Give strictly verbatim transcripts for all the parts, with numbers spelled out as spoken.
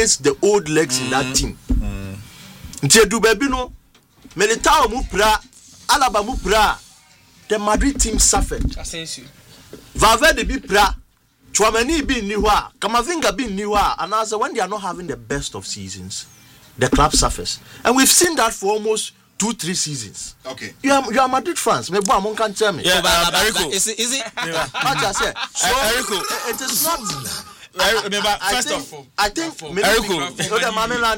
against the old legs mm. in that team. Nti do baby no, Militao mu pra, Alaba mu pra. The Madrid team suffered. Asensio. Valverde be pra. Chouameni be niwa. Kamavinga be niwa. And as when they are not having the best of seasons, the club suffers. And we've seen that for almost two, three seasons. Okay. You are you are Madrid fans. Maybe one can tell me. Yeah, but, but, but, Erico. Is it? Is it? What I said. So Erico. it is not. I, remember, I first think, of all, I think Erico.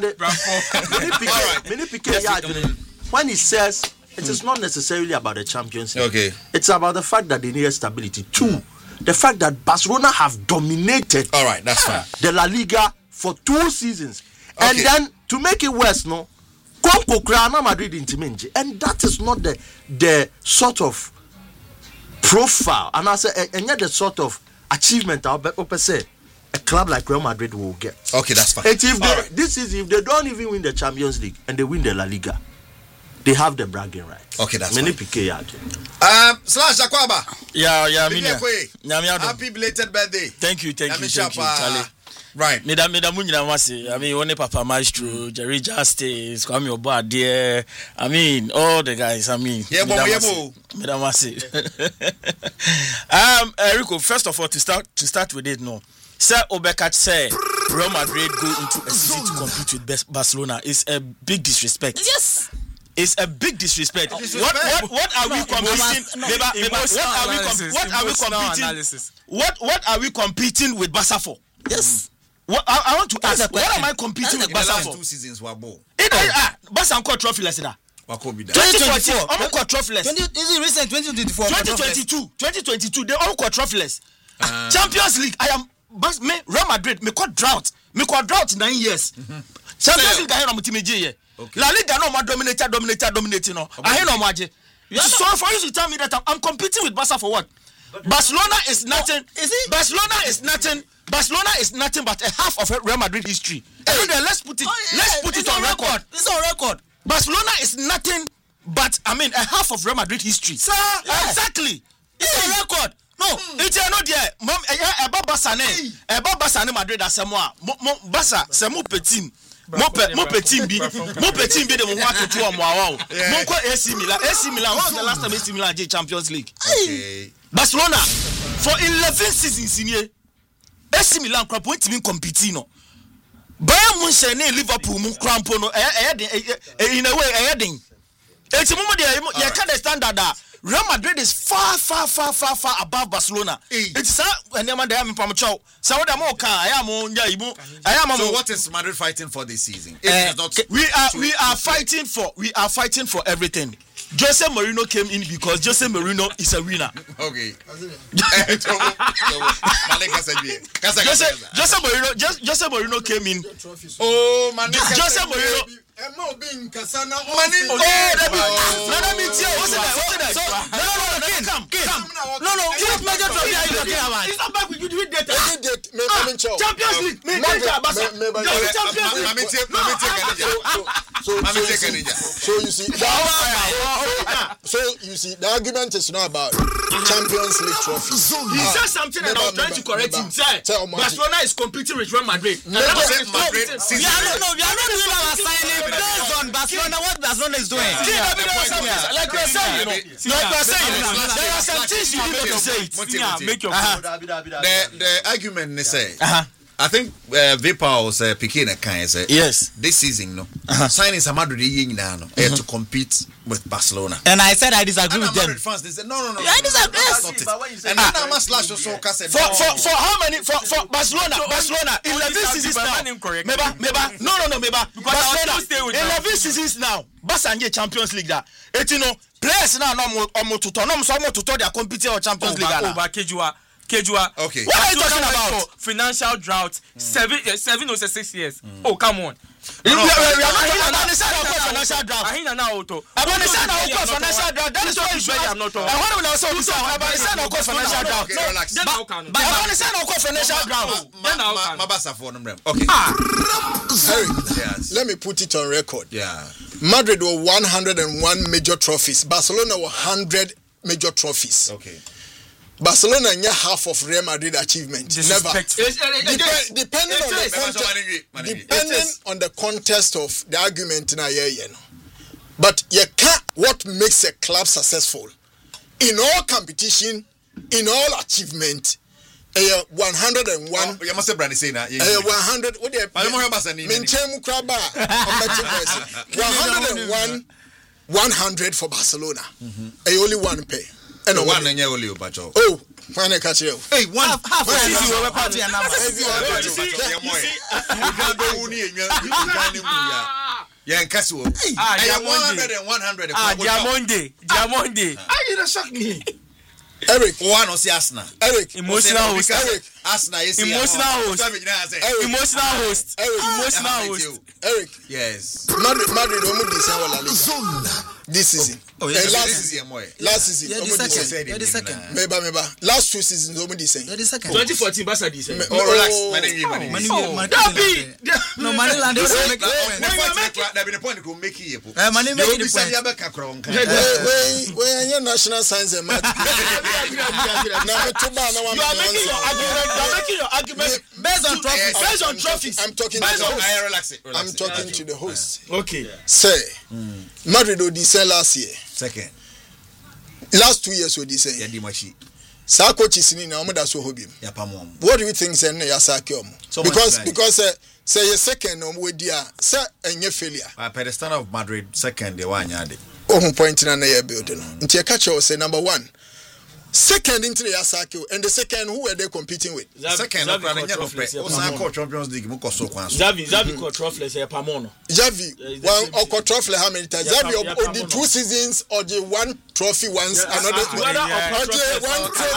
When he says it is not necessarily about the Champions League. Okay. It's about the fact that they need stability. Two, the fact that Barcelona have dominated. All right, that's fine. The La Liga for two seasons, okay. and then to make it worse, no, Madrid in Timinji, and that is not the the sort of profile, and I say, and yet the sort of achievement I'll say a club like Real Madrid will get. Okay, that's fine. And if they, right. this is if they don't even win the Champions League and they win the La Liga, they have the bragging rights. Okay, that's Many fine. P K Um, Slash Akwaba. Yeah, yeah, me. Happy belated birthday. Thank you, thank you, thank you, Charlie. Right. Meda meda munyina wase. I mean, one Papa Maestro, Jerry Justice, Kwame Obuade. I mean, all the guys. I mean, yeah, but yeah, meda wase. Um, Erico, first of all, to start to start with it, no. Sir Obekat say Real Madrid go into a season to compete with Barcelona is a big disrespect. Yes. It's a big disrespect. disrespect. What what what are we competing? No, Neba, Neba, what are we com- what are we competing? Analysis. What what are we competing with Barca for? Yes. What I, I want to ask, what am I competing with Barca for? Two seasons were ball. It ah Barca got trophy less than twenty twenty-four I'm got trophy less. Is it recent twenty twenty-four? twenty twenty-two twenty twenty-two they all got trophy less. Uh, Champions League I am Bas me Real Madrid me got drought. Me got drought nine years. Mm-hmm. Champions League I am multimedia. La Liga no more dominator dominator dominating no. I hear no more. So for you to tell me that I'm, I'm competing with Barca for what? Barcelona is nothing. Is it? Barcelona is nothing. Barcelona is nothing but a half of Real Madrid history. Hey. And then let's put it. Oh, yeah. Let's put it's it on record. record. It's on record. Barcelona is nothing but I mean a half of Real Madrid history. Sir, yeah. Exactly. It's hey. on record. No, mm. it's not there. Mom, eh, about Barca ne, about Barca ne Madrid asemwa. Mo Barca, c'est mon petit. Mon pe, mon petit bi, mon petit bi de mon want to two am wow. Mon ko A C Milan, A C Milan. When was the last time A C Milan did Champions League? Okay. Barcelona for eleven seasons in here. A C Milan crap won't even compete no. Bayern Munich ne Liverpool mun crampo no eh in a way eh den. It's a moment there you can't standard that Real Madrid is far far far far far above Barcelona. It's a and them there am from chow. So what am okay I am on ya ibu. I am So what is Madrid fighting for this season? It uh, is not we are we are fighting for we are fighting for everything. Jose Mourinho came in because Jose Mourinho is a winner. Okay. Jose Jose Mourinho just Jose Mourinho came in. Oh man, Jose Mourinho. Emma being Kasana oh no no me tell what's that what's that no no no come come no no what major trophy are you talking about it's not back with you do it data date me me chow Champions League me data Barca Champions League me take me take Canada so me take Canada so you see so you see the argument is not about Champions League trophy. He said something and I was trying to correct him. Barcelona is competing with Real Madrid. Madrid we are not no we are not doing our signing based on Barcelona, what Barcelona is doing. Yeah, like we're saying, you know, like we're saying, there are some things you need to say it. Make your point. The the argument they say. I think uh, Vipar was uh, picking a kind say yes this season no uh-huh. signing some Madrid now no uh-huh. to compete with Barcelona and I said I disagree and with them. fans they said no no no, yeah, I disagree. That's not it. And then I'm a slash so said for for for how many for for Barcelona Barcelona eleven seasons now meba meba no no no meba Barcelona eleven seasons now Barca and Champions League that it you know players now no omo tuto no so omo tuto they are competing on Champions League now over Kejua Kejua. Okay. What are you talking about? Financial drought. Mm. Seven, uh, seven or six years. Mm. Oh, come on. We are not financial drought. I hear now auto. I want to say now financial drought. That is why you say I'm not. I want to also say I want to say now financial drought. Relax. But I want to say now financial drought. Then now Mabasa for them. Okay. Harry, yes. Let me put it on record. Yeah. Madrid were one hundred one major trophies. Barcelona were one hundred major trophies. Okay. Barcelona nya half of Real Madrid achievement. Never. It's, it, it, it Dep- depending it on is. the context, depending on the context of the argument na yeah, you know. But you can't what makes a club successful in all competition, in all achievement. Uh, one hundred and one. You must have brand say now. Uh, one hundred. What they? Minchemu Kraba. One hundred and one. One hundred for Barcelona. Mm-hmm. only one pay. And no, one and you only Bacho. Oh, when I catch you. Hey, one half half a season over party and number. You can't go near you. Yeah, and Castle. I am one hundred and one hundred. Ah, Diamonde. Diamonde. Ah, you don't shock me. Eric, one on Asna. Eric, emotional host. Eric, Asna is emotional host. Eric, emotional host. Eric, emotional host. Eric, yes. Madrid, Madrid, Omo December La Liga. This season. Oh, yes. Uh, last season. Last season. Yeah, the second. Yeah, the second. Meba, meba. Last two seasons, Omo December. Yeah, the second. twenty fourteen, Barca December. Oh, relax. Many, many, Mani, many. Mani, Dabi. no, Mani land. There been a point to make it. Mani make You the said you point. have a cacron. When when your national science and math. Now, to ban now. You are making your argument. You are making your argument Based on trophies. based on trophies. I'm talking to Based the on host. I relax it. I'm talking to the host. Okay. Say, Madrid Odyssey last year. Second. Last two years Odyssey. Yeah, Dimashi. Sa coaches ni na omo da so hobim. Yeah, Pamom. What do you think say na ya sake omo? So Because much because uh, say your second omo we dia say enye failure. Uh, pedestal of Madrid second the one yard. Oh point na na ya build no. Nti e catch say number one. Second into the Yasaki and the second who were they competing with? Second, no problem. No problem. Champions League. Mo koso kwan so. Zavi, Zavi got trophies here Pamono. Javi, one or trophy how many times? Javi or the two seasons or the one trophy once another Whether or the one trophy.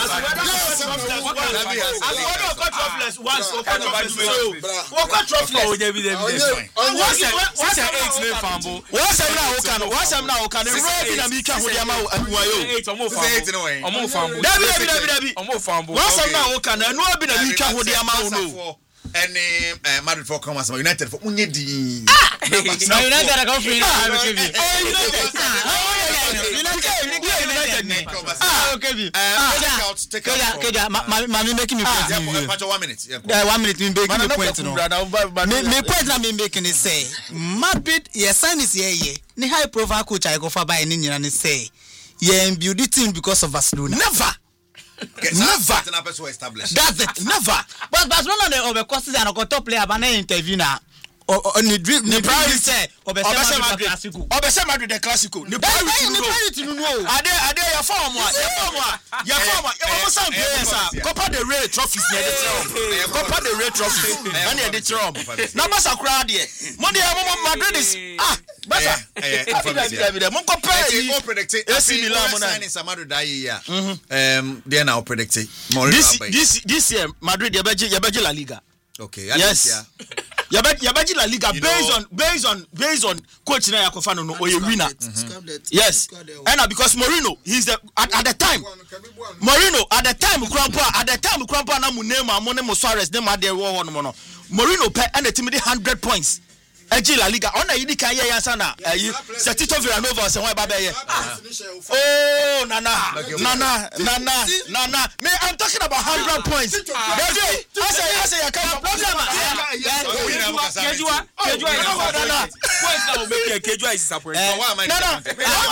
Whether got trophies once or got trophies. What got trophies? Oh, David, David. What's a what's a eight name fambo? What's a now can? What's a now can? Robin Amika Hodiama Wayo. Eight or more fambo. Or more fambo. Dabi dabi dabi dabi. Or more fambo. What's a now can? No be na Amika Hodiama no. Any Madrid for come as United for unye di. Now United are going free. Ah, okay. Uh, take out, take out. Mami making me point. One minute. One minute me making me point. Me me point na me making is say Madrid yes sign is here here. Ni high profile coach I go for by ni nyina ni say. Yeah, build the team because of Barcelona. Never. Never. That's it. Never. But Barcelona they over courses and go top player but na interview na. O ni dream ni priority say Obese Madrid classico. Obese Madrid the classico. Ni priority no no. Ade ade ya form a, ya form a, ya form a. Ya form some players a. Copa del Rey trophies na dey tell. Copa del Rey trophies. Na dey tell. Na Barca crowd there. Money Madrid is ah. Barca. Eh, Mon compare yi. All predicted. A C Milan mo na. Signing Madrid that year. Um they now predicted. This this this year Madrid ya beji ya beji La Liga. Okay. Yes. Yabaji Yabaji La Liga you based know, on based on based on coach na Yakofano no or a winner. Yes. And because Mourinho he's the at, at the time Mourinho at the time Krampo at the time Krampo na Munema Monemo Suarez dem ade wo wo no Mourinho pe and the team dey one hundred points. Eji La Liga on na yidi kan ye yansa na eh Tito Villanova se won ba be ye. Oh nana nana nana nana me I'm talking about one hundred points. Baby I say I say you come problem. Kejua Kejua nana points now make Kejua is disappointed. Why am I? No no.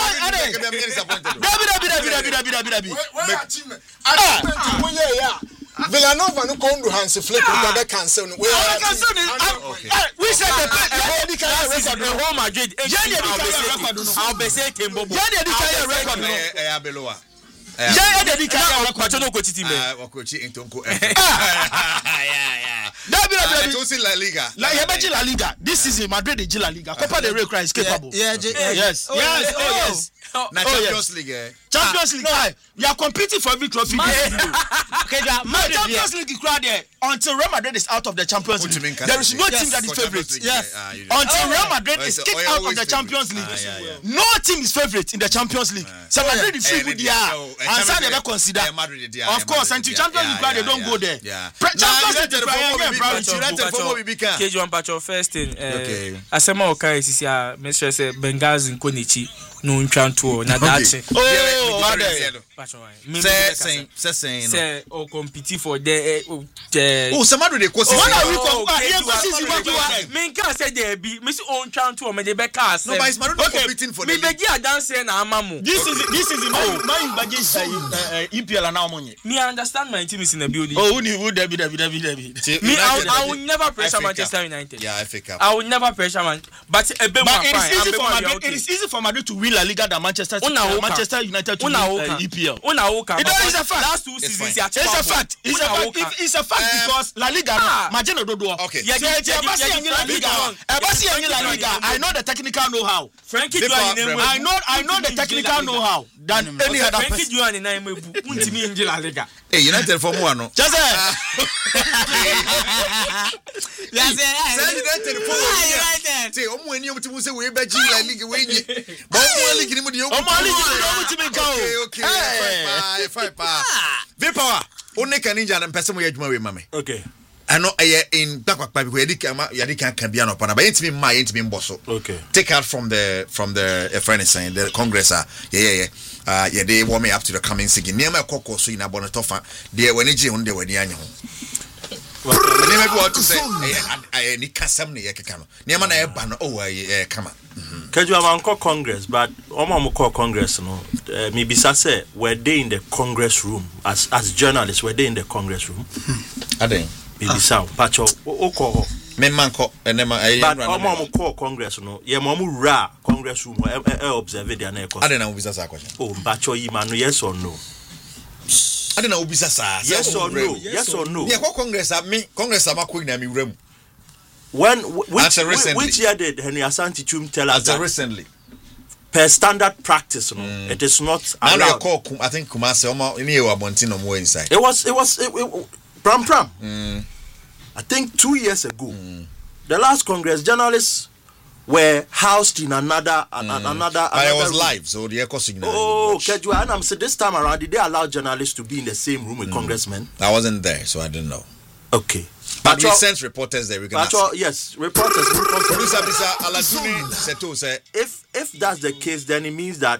Dabi dabi dabi dabi dabi dabi dabi. Where achievement? Achievement we yeah. Villanova no come do Hansi Flick because they cancel. We are cancel. We said the the record the Real Madrid. I'll be say Tembo. Yeah, the carry record no. Eh Abeloa. Yeah, the carry record no coach team. Ah, coach Ntonko. Yeah, yeah. Dabi dabi. To see La Liga. La Yabaji La Liga. This season Madrid is La Liga. Copa del Rey is capable. Yeah, yes. Yes. Oh yes. Na Champions League. Eh. Champions League. You are competing for every trophy. Okay, Madrid. Champions League crowd there until Real Madrid is out of the Champions League. There is no team that is favorite. Yes. Until Real Madrid is kicked out of the Champions League. No team is favorite in the Champions League. So Madrid is free with the and some never consider. Of course, until Champions League crowd they don't go there. Champions League crowd K J one Pacho first thing. Okay. Asema Oka sisi a Mister say Benghazi nkonichi no ntwanto na dache. Oh, Pacho why? Say say say say say o compete for the the Oh, somebody dey kosi. One are we compete? Me nka say there be me see o ntwanto me dey be ka say. No, but it's not competing for the me begi adanse na amamu. This is this is my my budget E P L na omonye. Me understand my team is in the building. Oh, who who Debbie Debbie Debbie Debbie. Me I will, I will never pressure Manchester United. Yeah, F A Cup. I will never pressure man. But a bit more fine. It is easy for Madrid to win La Liga than Manchester uh, Manchester United to win uh, E P L. Una oka. It is a fact. Last two seasons, it's a fact. It's a fact. It's a fact because La Liga. Imagine Ododo. Okay. La Liga. La Liga. I know the technical know-how. Frankie I know. I know the technical know-how than any other person. Frankie Juan in Naimu. Untimi in La Liga. Hey, United for one no. Just say. Yes, United for one. Say, omo eni omo ti mu say we be G La Liga we nyi. But omo league ni mu de omo. Omo league ni omo ti me ka o. Okay, okay. Fine, fine. V-Power. One can ninja na mpese mo ye adwuma we mame. Okay. Ano eh in bakwakpa because yedi kan yedi kan kan bia no pa na ba yentimi ma yentimi mboso. Okay. Take out from the from the uh, friend is saying the congress ah yeah yeah yeah. Uh yeah they warm me up to the coming season. Niam akoko so ina bono tofa. They when egi hun de wani anya ho. Niam be what to say eh ni kasam ne yekeka no. Niam na e ba no oh eh kama. Kaju amanko congress but omo mo call congress no uh, me bisa say were they in the congress room as as journalists were they in the congress room? Aden. Baby sound pacho o ko me manko enema eh but omo mo call congress no ye mo mo ra congress room e e observe there na e ko ade na obisa sa question oh pacho yi ma no yes or no ade na obisa sa yes or no yes or no ye ko congress a me congress am ko na me wura mu when which which year did Henry Asante Chum tell us that recently per standard practice no mm. it is not allowed. Now call I think Kumase omo ni e wa bontin no mo inside it was it was it, it, Pram Pram. Mm. I think two years ago, mm. the last Congress journalists were housed in another mm. an, another. I another was room. live, so the echo signal. Oh, Kejua, and I'm saying this time around, did they allow journalists to be in the same room with mm. congressmen? I wasn't there, so I didn't know. Okay, but we sent reporters there. We can ask. Yes, reporters. Producer, Producer Aladuni Seto said, if if that's the case, then it means that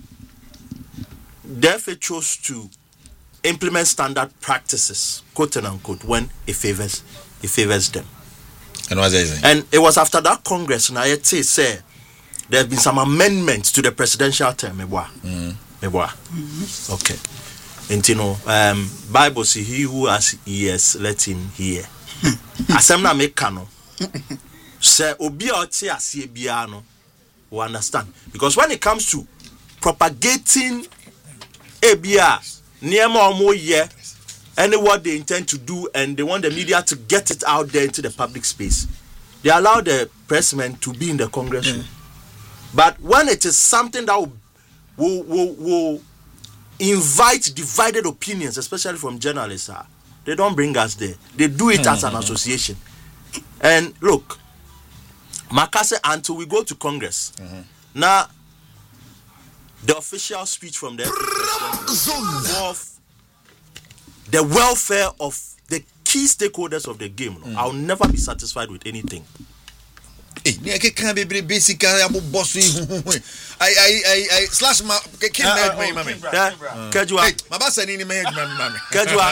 the F A chose to implement standard practices, quote and unquote, when it favors it favors them. And what's that? And it was after that Congress, and I had to say there have been some amendments to the presidential term. Mm. Mm-hmm. Okay. And you know, um, Bible says, "He who has ears, let him hear." Asemna make kano. Say obi oti asie bia no, we understand because when it comes to propagating A B R. Near more year, and what they intend to do, and they want the media to get it out there into the public space. They allow the pressmen to be in the Congress room. Mm. But when it is something that will, will, will, will invite divided opinions, especially from journalists, uh, they don't bring us there. They do it mm-hmm. as an association. And look, Makase, until we go to Congress, mm-hmm. now. The official speech from the president of the welfare of the key stakeholders of the game. Mm. I'll never be satisfied with anything. Eh, ni can be basic abo boss I I I I slash ma kin na me mama. Kejua. Ma ba sani ni me mama. Kejua.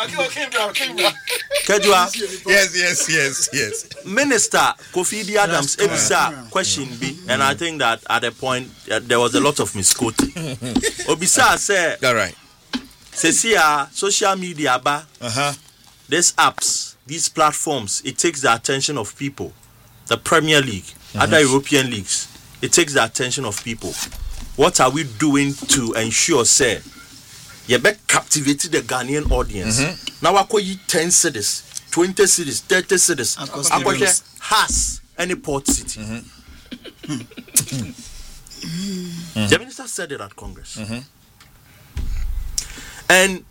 Kejua. Yes, yes, yes, yes. Minister Kofi Adams ebisa question B, and I think that at a point uh, there was a lot of misquoting. Obisa said, all right. Sesia social media ba. Uh-huh. These apps, these platforms, it takes the attention of people. The Premier League, mm-hmm. other European leagues, it takes the attention of people. What are we doing to ensure, say, you better captivate the Ghanaian audience? Mm-hmm. Now, I call you ten cities, twenty cities, thirty cities. I call you has any port city. Mm-hmm. Mm-hmm. The minister said it at Congress. Mm-hmm. And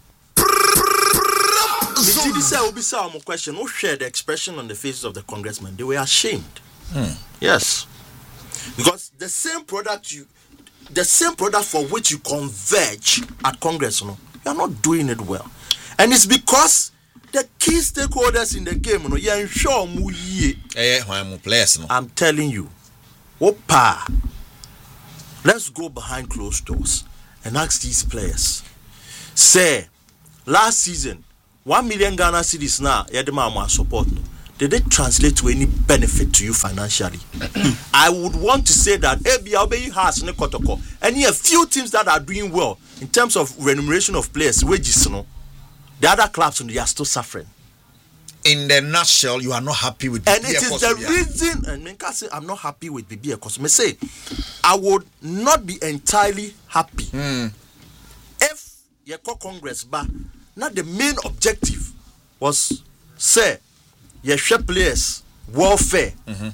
the question, who shared the expression on the faces of the congressmen? They were ashamed. Mm. Yes. Because the same product you the same product for which you converge at Congress, you know, you are not doing it well. And it's because the key stakeholders in the game, no, you ensure mu ye. Eh, why mu players no? I'm telling you, opa. Let's go behind closed doors and ask these players. Say, last season, one million Ghana cedis now, yedema support no. Did it translate to any benefit to you financially? I would want to say that A B L B has no kotoko. And a few teams that are doing well in terms of remuneration of players, wages, no. The other clubs, they are still suffering. In the nutshell, you are not happy with and it is the reason, and I can say I'm not happy with B B because me say I would not be entirely happy mm. if your Congress ba not the main objective was say your share players welfare. Mm-hmm.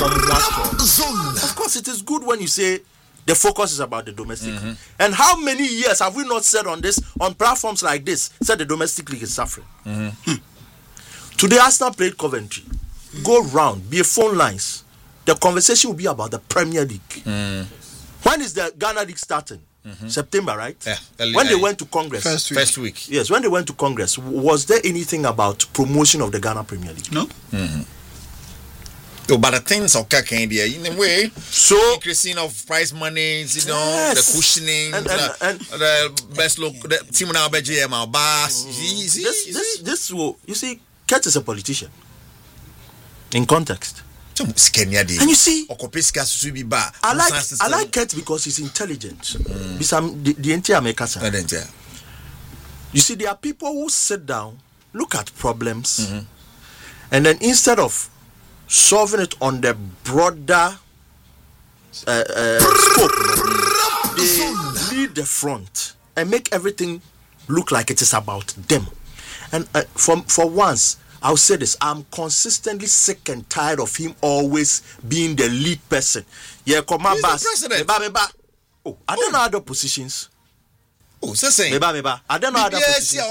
Of course, it is good when you say the focus is about the domestic. Mm-hmm. And how many years have we not said on this on platforms like this? Said the domestic league is suffering. Mm-hmm. Hmm. Today, Arsenal played Coventry. Go round, be phone lines. The conversation will be about the Premier League. Mm. When is the Ghana League starting? Mm-hmm. September, right? Yeah, early, when early. they went to Congress. First week. First week. Yes, when they went to Congress, was there anything about promotion of the Ghana Premier League? No. Mm-hmm. So, but the things of Kakandia, in a way, so increasing of prize money, you know, yes. the cushioning, and, and, the, and, the best look, the team now, B G M, our boss. This, this, this will, you see, Kurt is a politician. In context. And you see, I like I like Kurt because he's intelligent. Mm. The, the entire makers. You see, there are people who sit down, look at problems, mm-hmm. and then instead of solving it on the broader uh, uh, scope, they lead the front and make everything look like it is about them. And uh, for for once, I'll say this: I'm consistently sick and tired of him always being the lead person. Yeah, come on, boss. Oh, I don't know other positions. Oh, so saying. Meba, meba. I don't know other positions.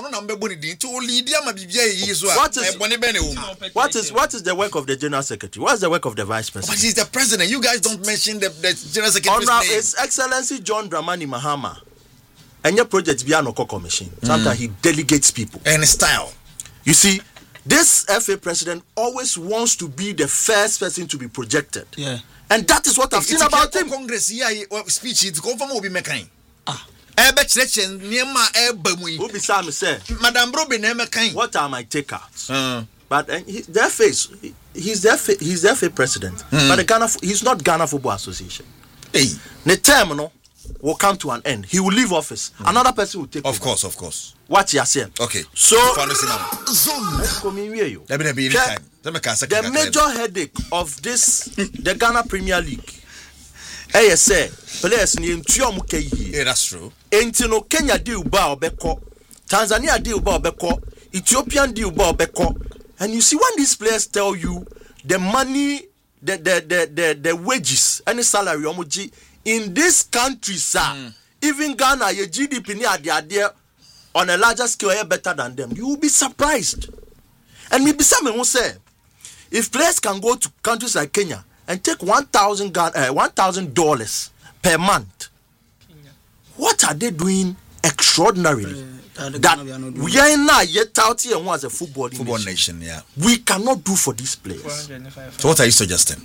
What is, what is what is the work of the general secretary? What is the work of the vice president? But he's the president. You guys don't mention the, the general secretary's Honor, name. His Excellency John Dramani Mahama. And your project be an commission. Sometimes mm. he delegates people. And style. You see, this F A president always wants to be the first person to be projected. Yeah. And that is what I've seen about him. Congress, yeah, speech, it's confirm will be making. Ah. Ebe chrechen niema ebe mu. Who be Sam say? Madam Brobe na making. What are my takeouts? Uh. But uh, he, the F A, he, he's the F A, he's the F A president. Mm. But the Ghana, he's not Ghana Football Association. Hey. The term no will come to an end. He will leave office. Mm. Another person will take Of over. course, of course. What you are saying. Okay. So let's come in here you. Let me be the, Let me the major headache of this the Ghana Premier League. Hey, say players ni ntuo mu kai. Yeah, that's true. Entino Kenya deal ba obeko. Tanzania deal ba obeko. Ethiopian deal ba obeko. And you see when these players tell you the money, the the the the, the wages, any salary omoji in this country, sir. Mm. Even Ghana, your G D P near the on a larger scale are better than them. You will be surprised. And maybe someone will say, if players can go to countries like Kenya and take one thousand uh, one thousand dollars per month, Kenya. What are they doing extraordinarily? Uh, that we are not yet out here as a football, football nation. nation. Yeah, we cannot do for these players. So, what are you suggesting?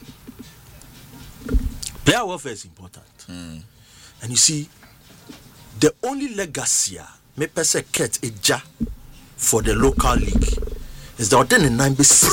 Player welfare is important, mm. and you see, the only legacy me pese ket eja for the local league is the ordinary nine be say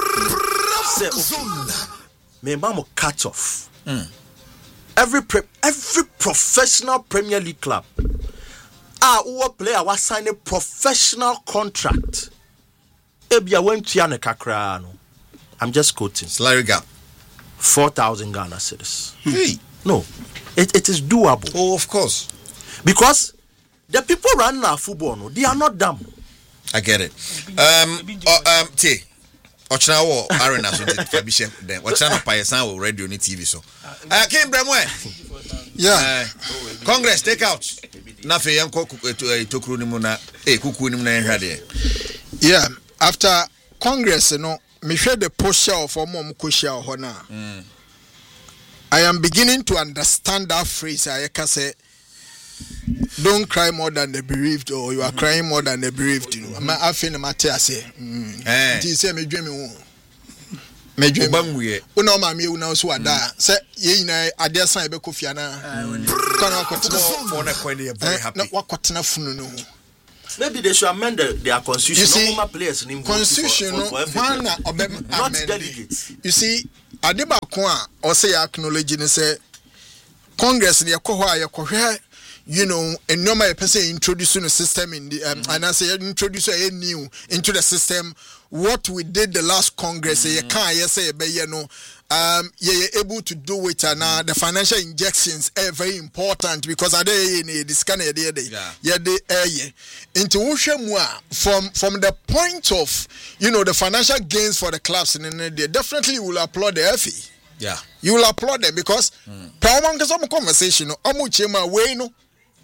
me mama cut off mm. every pre, every professional Premier League club ah who player was sign a professional contract ebia went to ne kakra no I'm just quoting salary gap four thousand Ghana cedis. Hey. No, it, it is doable. Oh, of course, because the people running our football, no, they are not dumb. I get it. Um, uh, um, T. Ochina wo arena so did Fabisha then. Ochina no payesan wo radio ni T V so. Uh, Kim Bremwe. Yeah. Uh, Congress take out. Na fe yem ko tokuru ni mu na eh kuku ni mu na enhade. Yeah, after Congress no me hwe the posture of omo mkoshia ho na. I am beginning to understand that phrase I can say don't cry more than the bereaved, or you are mm-hmm. crying more than the bereaved. You know, I feel the matter. I say, you say me dreaming. Me dreaming. We know my me. We know so that. Say, you know, I dare say be Kofi Annan. Can I continue? For na kwende very happy. No, what continue funu no. Maybe they should amend the, their constitution. You see, no players in constitution, for, for, for one not delegates. You see, Adeba Kwa or say acknowledging say Congress in your you know, and normal person introducing a system in the um, mm-hmm. and I say introduce a new into the system. What we did the last Congress, mm-hmm. you can't say, but you know, um, you're able to do it, and uh, the financial injections are very important because are they in this kind of day, yeah, they are into from from the point of you know the financial gains for the clubs, and they definitely will applaud the F E. Yeah, you will applaud them because mm. some conversation, amuchema way no.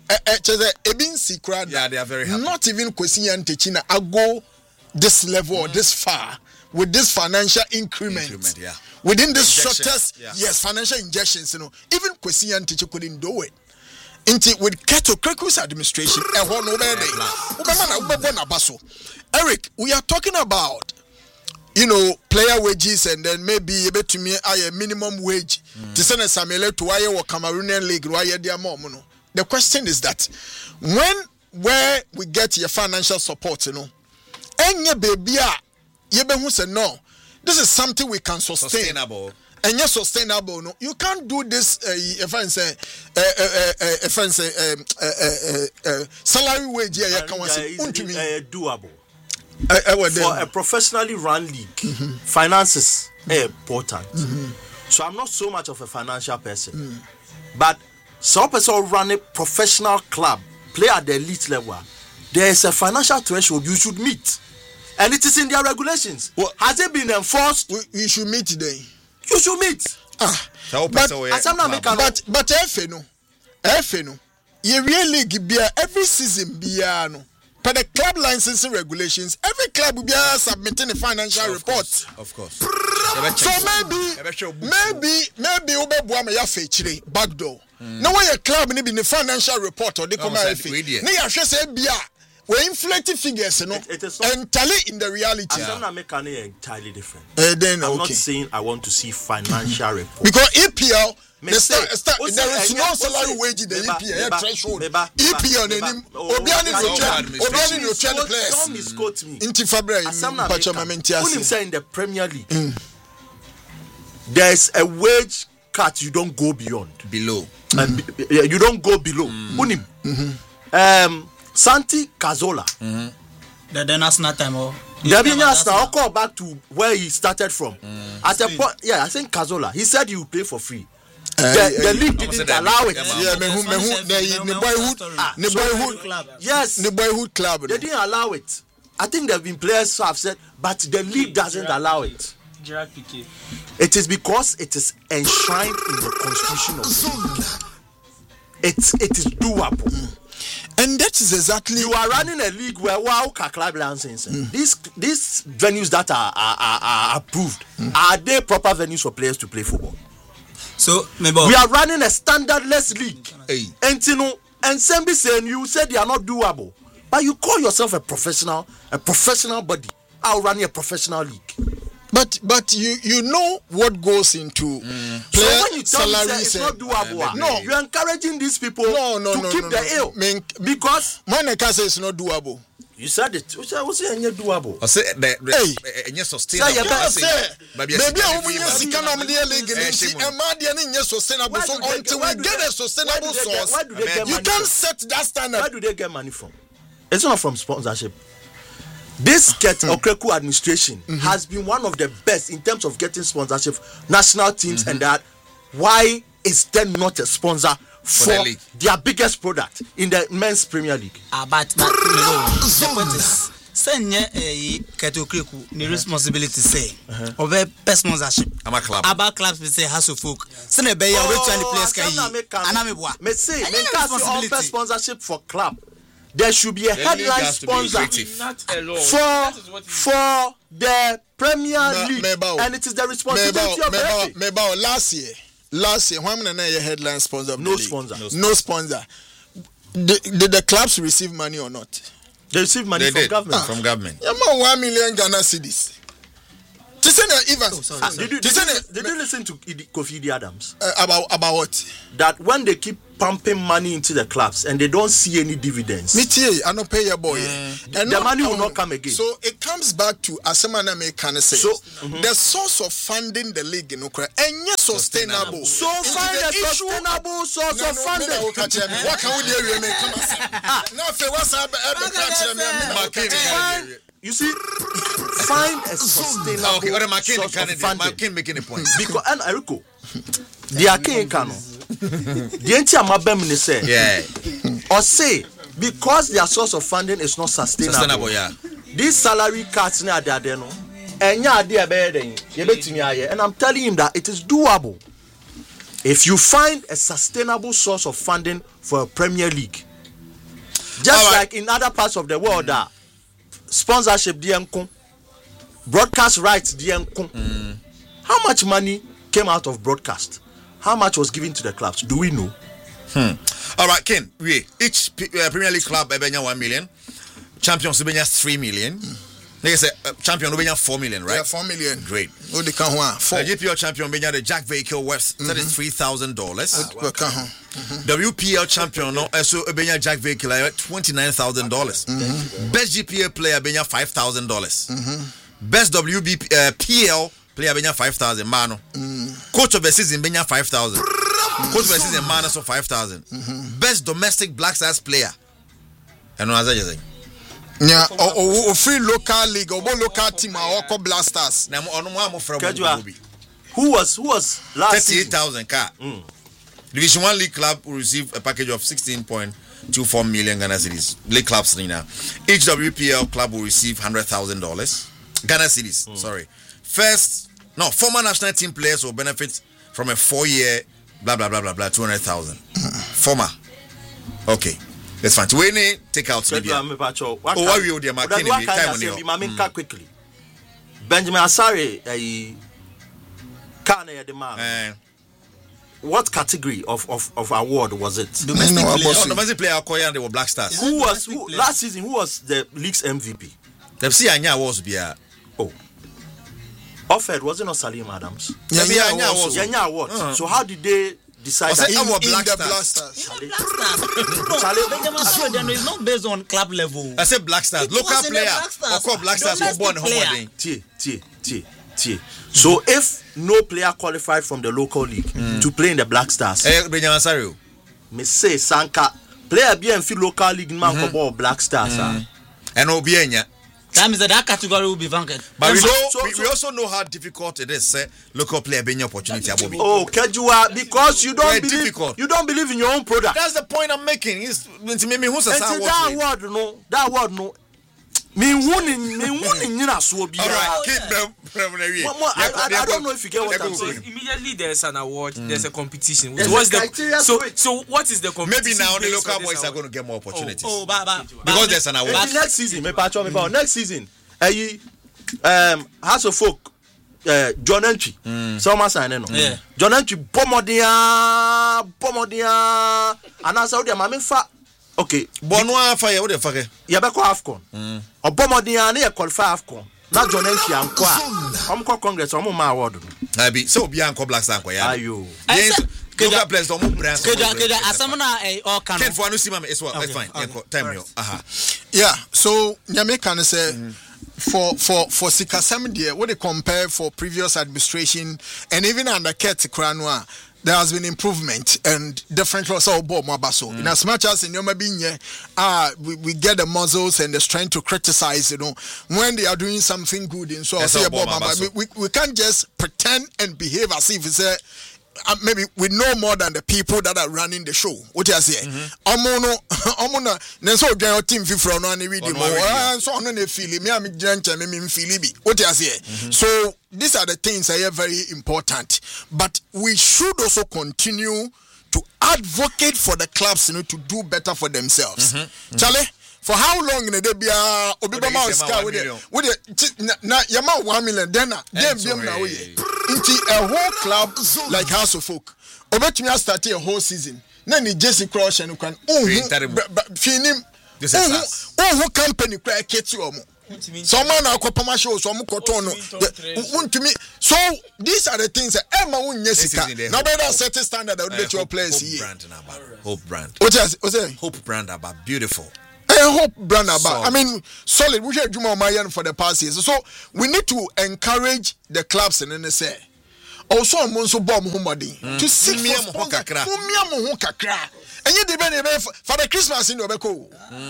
Yeah, they are very happy. Not even Kwesi and Techina I go this level mm. or this far with this financial increment. increment yeah. Within this shortest, yeah. yes, financial injections, you know, even Kwesi and Techina couldn't do it. Into with Keto Kreku's administration, Eric, we are talking about you know player wages and then maybe able to me a minimum wage to send a Samuel to wire or Cameroonian league wire their mom. The question is that when where we get your financial support, you know, and your baby, you be who say no, this is something we can sustain. Sustainable. And you're sustainable. No, you can't do this. Uh, if I say, uh, uh, uh, if I say, um, uh, uh, uh, salary wage, yeah, you can say, is doable. Uh, uh, For a professionally run league, mm-hmm. finances are important. Mm-hmm. So I'm not so much of a financial person, mm. but some person run a professional club, play at the elite level. There is a financial threshold you should meet, and it is in their regulations. Well, has it been enforced? We, we should meet today. You should meet. Ah, but but but F no, F no. You really give every season beer no. But the club licensing regulations, every club will be submitting a financial of report. Course, of course. So maybe, maybe, maybe Ube Buama ya fechire backdoor. No way a club need the financial report or the commercial. Ne ya shwe se bia we inflated figures, you know, entirely in the reality. I'm not making it entirely different. Uh, then, I'm okay. not saying I want to see financial report because E P L. The start, start, there is no salary wage in the E P L threshold. E P L name Obiani no Obiani no train players. Don't misquote me. Inti Fabra in say in the Premier League, mm. there is a wage cut you don't go beyond. Below. And mm-hmm. you don't go below. Mm. Unim. Mm-hmm. Um, Santi Cazorla. Mm-hmm. The, the national time or I'll call back to where he started from. Mm. At a point, yeah, I think Cazorla. He said he would play for free. The, uh, the league didn't allow it. Yeah, me who, me who, the, the boyhood, ah, the boyhood club. Yes, the boyhood club. They didn't allow it. I think there have been players who have said, but the league doesn't allow it. It is because it is enshrined in the constitution of the league. It's it is doable. Mm. And that is exactly you are running a league where wow club license. Mm. These these venues that are are, are, are approved mm. are they proper venues for players to play football? So maybe we are running a standardless league. Hey. And you know, and Sembi saying you said they are not doable, but you call yourself a professional, a professional body. I'll run a professional league. But but you you know what goes into mm. player so when you tell salaries. Me, it's not doable. Uh, no, you're encouraging these people no, no, to no, keep no, the no. ill mean, because Monica says it's not doable. You said it. You said what's it doable? I say the the yes sustainable. Maybe I will use the kind of the league and Madian yes sustainable. So until we get a sustainable source, you can't set that standard. Where do they get money from? It's not from sponsorship. This Ket Okreku administration mm-hmm. has been one of the best in terms of getting sponsorship, national teams, mm-hmm. and that. Why is there not a sponsor for, for the their biggest product in the men's Premier League? Ah, but but you know, the point is, send a Ket Okreku the responsibility say of a sponsorship. I'm a club. About clubs we say has to folk. Send a bay away to any place. Anamibwa. Me say, me can't sponsorship for club. There should be a the headline sponsor for for the Premier me, League, me and it is the responsibility me, of the me, me, last year, last year, how many a headline sponsor? Of no the sponsor, no, no sponsor. Did, did the clubs receive money or not? They receive money They from did. government. Ah. From government. Yeah, man, one million Ghana cedis. To say that even Ah, did you, to did, say you, that- did you listen to Idi- Kofi Idi Adams? uh, about about what? That when they keep pumping money into the clubs and they don't see any dividends, Me too, I don't pay your boy. And the money will not come again. So it comes back to Asemana me can say So, the source of funding the league, you know, and yes, sustainable. so Into find the a issue- sustainable source No, of no, funding. me na wo ka kyerɛ me. What can we do? We make come and now if what's up, I ka kyerɛ me, me na wo ka kyerɛ me. Find, you see, find a sustainable Okay, or the McKinney source of candidate. funding. McKinney making a point. Because and Eriko, the Akin Kano, the entire Mabem ni say, Yeah. or say because their source of funding is not sustainable. Sustainable, yeah. These salary cuts na there there no, and ya idea better than you betimi aye. And I'm telling him that it is doable if you find a sustainable source of funding for a Premier League. Just All right. like in other parts of the world, that sponsorship D M C, broadcast rights D M C. Mm. How much money came out of broadcast? How much was given to the clubs? Do we know? All right, Ken. We each P- uh, Premier League club ebenya one million, champions ebenya three million. Like I said, uh, champion ebenya four million, right? Yeah, four million. Great. Who they can one? Four. The G P L champion ebenya the Jack Vehicle worth thirty-three thousand dollars. We can huh? W P L champion no also ebenya Jack Vehicle twenty-nine thousand dollars. Best G P L player ebenya five thousand dollars. Best W B P, uh, P L player ebenya five thousand. Mano. Coach of the season ebenya five thousand. Coach of the season man so five thousand. Best domestic Black Stars player. And no answer just Yeah, or, or, or free local league or local team or Oko Blasters. na ono mo am from Kajua, who was who was last thirty-eight season? thousand car. Division one league club will receive a package of sixteen point two four million Ghana cedis. League clubs now. Each W P L club will receive one hundred thousand dollars Ghana cedis. Sorry. First, no, former national team players will benefit from a four-year blah blah blah blah blah two hundred thousand. Former. Okay. That's fine. We need take out Libya. Oh, Oh, why we owe them a Kenny, What time kind on of the- say? Mami ka quickly. Benjamin Asare, eh, Kane the man. Eh, What category of, of, of award was it? Domestic No, player. oh, domestic player Okoya, they were Black Stars. Who was who, last season? Who was the league's M V P? Them see Anya was be a Offered was it not Salim Adams? Yeah, Maybe yeah, Anya also. was- Yeah, yeah, what? Uh-huh. So how did they decide Was that? it- In, Our in Black the Stars. Blasters. Charlie, Benjamin Asoro, it's not based on club level. I said Black Stars, It local was in the player. Black Stars. Of course, Black Stars were Domestic born home player. wedding. Tie, tie, tie, tie. So if no player qualified from the local league to play in the Black Stars, Eh, Benjamin Sario. me say Sanka player B and local league man mm ball Black Stars. ah. And Obienya. That means that that category will be vacated. But we So- know so- we, we also know how difficult it is. Say, local player being opportunity. Abobi. Oh, Kejua, because you don't Very believe difficult. you don't believe in your own product. That's the point I'm making. Is to me who's a And see, that word no, that word no. Me wuni, me wuni nyina so bi. All right, keep them from the way. Mo- mo- I- I- I don't know if you get what I'm So saying. immediately there's an award, there's a competition. There's What's a the criteria so to it. so what is the competition? Maybe now the based local on this boys are award? going to get more opportunities Oh, but, but, because there's an award. Maybe next season, me patch me power. Next season, eh, um, House of Folk, uh, John Entry, someone sign no. Yeah. John Entry, Pomodia, Pomodia, and I said, "I'm fa." Okay, Bonwa fire. What the fuck? you be call Afcon. Or Pomodia, ne qualify Afcon. Not John Entry and Kwa. I'm call Congress. I'm my award. I be so beyond Black Star. Yeah. Ayo. I Yes. said- Local players don't move brands. Keja, Keja, asamuna eh all can. Ken for see mama. It's what. It's fine. Yeah, co- time yo. Aha. Yeah, so Nyame can say for for for Sikasam there, what they compare for previous administration and even under Ket Kranwa, there has been improvement and different laws of Bob Mabaso. In as much as in Yoma Binye, uh we, we get the muscles and the strength to criticize, you know, when they are doing something good in so I That's say how Bob Bob Maba, Mabaso. we, we, we can't just pretend and behave as if it's a Uh, maybe we know more than the people that are running the show. What you say? Omo no, omo na. Nenso ogan team fifro no ani read Ono mo. read Ah, so ono na feel me am gyancha me me feel bi. What you say? So these are the things that are very important. But we should also continue to advocate for the clubs, you know, to do better for themselves. Charlie, for how long in the day be a obi they bama say ma ska one with million. it with it na na yama one million then na then so, biam na eh. we into a whole club like House of Folk. Obetumi start a whole season. na ni Jesse Crouch no kwan uhu finim this is us uhu company kra keti omo so man akopama show so mo koton no untumi so these are the things that Emma wonye sika na better set standard that would let your players here Hope brand what is what is Hope brand about beautiful Hope brand about I mean solid we should Juma Mayan for the past years so we need to encourage the clubs and then say also monso bomb humadi to see me mo kakra mo ho kakra enye de be ne for the Christmas in obeko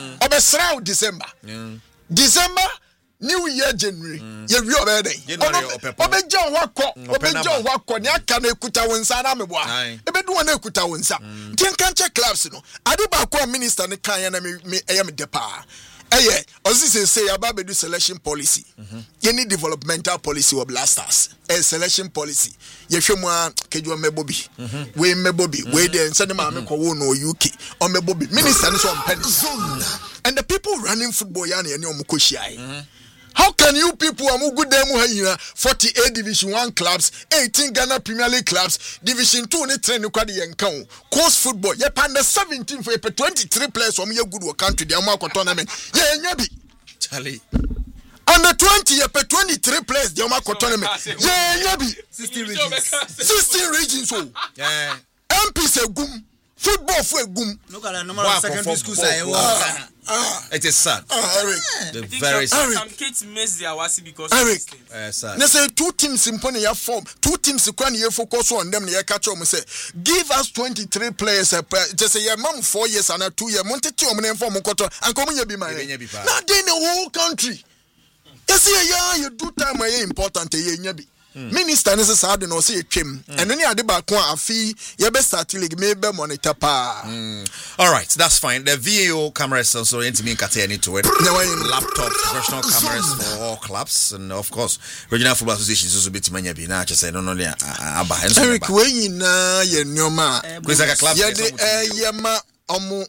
obesra December December New Year January ye wi obeden obeja hwakọ obeja hwakọ ne aka na ekuta wonsa na meboa ebedu na ekuta wonsa tin kan check clubs no ade ba ko minister ne kan ya na me eya me depa eye osisi say ababedu selection policy ye need developmental policy of blasters a selection policy ye hwemu a keju mebobi we mebobi we dey nsane ma me ko wo no U K o mebobi minister ne so mpeni and the people running football ya na ye ne omukohia how can you people amu good dem ha forty-eight division one clubs eighteen Ghana Premier League clubs division two ne train kwade yen kan coast football ye pan the seventeen for twenty-three players from ye good work country dem akọ tournament ye nya bi Charlie under twenty ye pe twenty-three players dem akọ tournament ye nya bi sixteen regions sixteen regions so yeah M P say gum football for gum no kala normal secondary school say wo it is sad ah Eric the very sad some kids miss their wasi because Eric uh, sad they say two teams in pony ya form two teams kwan ye focus on them na ye catch them say give us twenty-three players uh, just say yeah mam four years and two years monte ti o mo form koto and come ye be man na dey the whole country you see yeah you do time where important ye nya bi minister ne say ade no say etwem eno ne ade ba ko afi ye be start league me be monitor pa all right that's fine the V A O cameras also into me kata any to it laptops professional cameras for all clubs and of course regional football associations also bit manya bi na say no no le aba Eric we na ye nyoma kwesa club ye de ye ma omo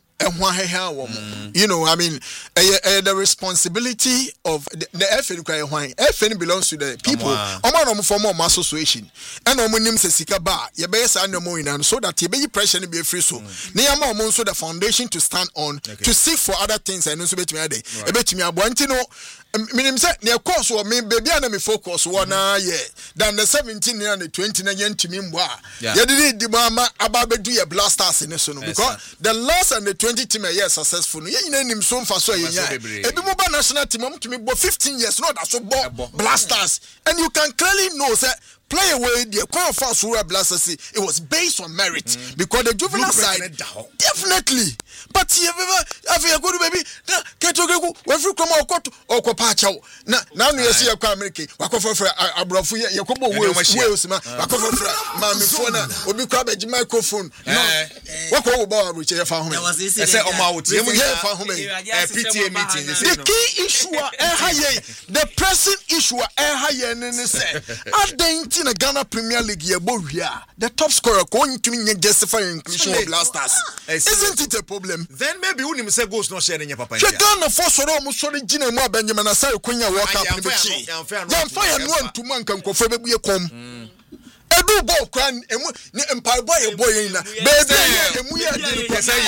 you know I mean uh, uh, the responsibility of the, the F N F N belongs to the people omo no form more association and omo nim se sika ba ye be say no more in so that ye be pressure no be free so na ya ma omo so the foundation to stand on okay. To seek for other things and so betimi ade e betimi abo anti no minim say na course o me baby na me focus wo na ye than the seventeen and the twenty na ye ntimi mbo a ye did di mama aba bedu ye blasters in so no because the last and the twenty team are successful no ye nyina nim so mfa so ye nya ebi mo ba national team am to me bo fifteen years no that so bo blasters and you can clearly know say play away the quite fast Sura Blasters it was based on merit mm. because the juvenile side definitely but you ever have good baby na ketogeku we free come okoto okopa chawo na na no yesi yakwa America wakofa fra abrofo yakobo Wales ma wakofa fra ma me phone na obi kwa be microphone no wako wo ba abuche ya fa ho me say o ma wotie mu ya fa ho me P T A meeting they say the key issue eh haye the pressing issue eh haye ne ne say aden in the Ghana Premier League the top scorer going to mean justify inclusion of blasters isn't it a problem then maybe unim say goals no share nya papa ntia Ghana for so no so gina mu Benjamin Asai Konya World Cup ni bechi yan fire no antuma nkan kofo bebuye kom edu ball kran emu ni empire boy boy na bebe emu ya di ko say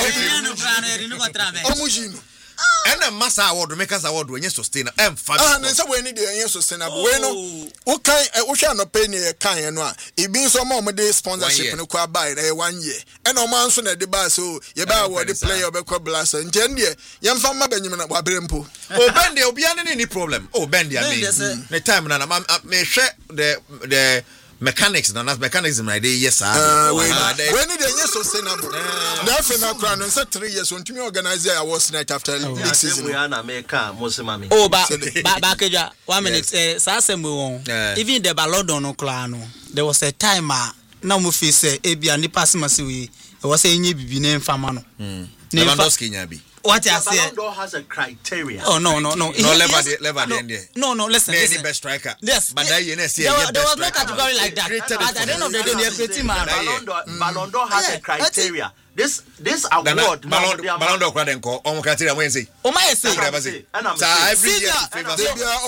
omujino and a massa award makers award when you sustain em fa ah na say we need the sustainable we no wo kan wo hwa no pay ne kan no a e bi so ma mo de sponsorship no kwa buy na one year and o man so na de buy so ye buy award the player be kwa blast and then ye yem fa ma banyim na wabere mpo o bend e obi ane ni problem o bend ya me the time na me hwe the the mechanics na nas mechanism na dey yes ah we need the sustainable na fe na kra no say three years on to me organize awards night after league season we are na make am mosimami oh ba ba keja one minute eh sa asem we won even the Ballon d'Or no kra no there was a time na mo fi say e bia ni pass ma se we e was say nye bibi na mfama no Lewandowski nya bi what I say Ballon d'Or has a criteria oh no no no no level the level the end there no no listen listen the best striker yes but that you know see there was no category like that at the end of the day they create man Ballon d'Or has a criteria this this award Ballon d'Or crowd enko on criteria when say o my say so every year favor